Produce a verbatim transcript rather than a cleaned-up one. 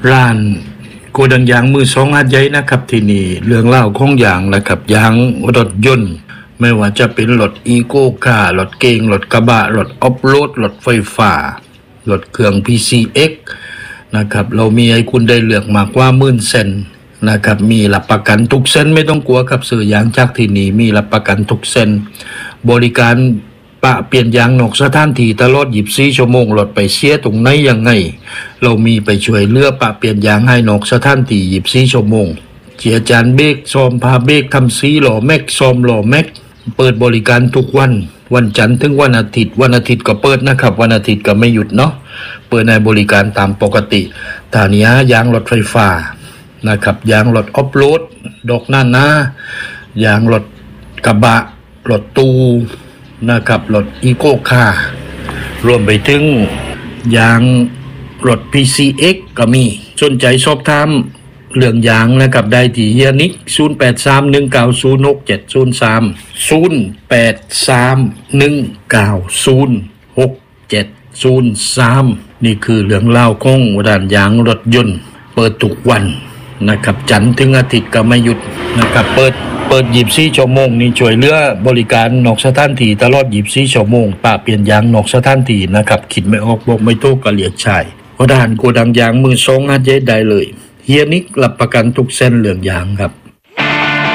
ร้านโกดังยางมือสองหัดใหญ่นะครับที่นี่เรื่องเล่าของยางนะครับยางรถยนต์ไม่ว่าจะเป็นรถอีโก้คาร์รถเก๋งรถกระบะรถออฟโรดรถไฟฟ้ารถเครื่อง พี ซี เอ็กซ์ นะครับเรามีให้คุณได้เลือกมากกว่าหมื่นเส้นนะครับมีรับประกันทุกเส้นไม่ต้องกลัวครับซื้อยางจากที่นี่มีรับประกันทุกเส้นบริการปะเปลี่ยนยางนอกสถานที่ตลอดยี่สิบสี่ชั่วโมงรถไปเสียตรงไหนยังไงเรามีไปช่วยเหลือปะเปลี่ยนยางให้นอกสถานที่ยี่สิบสี่ชั่วโมงเจียจานเบรกซ่อมพาเบรกทำสีหล่อแม็กซ่อมหล่อแม็กเปิดบริการทุกวันวันจันทร์ถึงวันอาทิตย์วันอาทิตย์ก็เปิดนะครับวันอาทิตย์ก็ไม่หยุดเนาะเปิดในบริการตามปกติฐานี้ยางรถไฟฟ้านะครับยางรถออฟโรดดอกหน้าหน้ายางรถกระบะรถตู้นะครับรถอีโก้คาร์รวมไปถึงยางรถ พี ซี เอ็กซ์ ก็มีสนใจสอบถามเรื่องยางนะครับได้ที่เฮียนิกศูนย์ แปด สาม หนึ่ง เก้า ศูนย์ หก เจ็ด ศูนย์ สาม ศูนย์ แปด สาม หนึ่ง เก้า ศูนย์ หก เจ็ด ศูนย์ สามนี่คือเรื่องเล่าของร้านยางรถยนต์เปิดทุกวันนะครับจันทร์ถึงอาทิตย์ก็ไม่หยุดนะครับเปิดเปิดยี่สิบสี่ชั่วโมงนี่ช่วยเหลือบริการนอกสถานที่ตลอดยี่สิบสี่ชั่วโมงปะเปลี่ยนยางนอกสถานที่นะครับคิดไม่ออกบอกไม่ถูกก็เรียกชายร้านโกดังยางมือสองหัดใหญ่ได้เลยเฮียนิกรับประกันทุกเส้นเหลืองยางครับ